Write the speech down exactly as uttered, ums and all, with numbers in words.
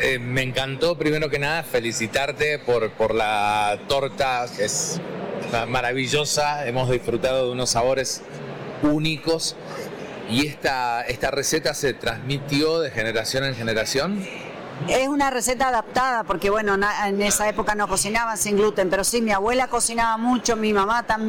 eh, me encantó, primero que nada, felicitarte por, por la torta, que es maravillosa. Hemos disfrutado de unos sabores únicos. ¿Y esta, esta receta se transmitió de generación en generación? Es una receta adaptada porque, bueno, en esa época no cocinaban sin gluten, pero sí, mi abuela cocinaba mucho, mi mamá también.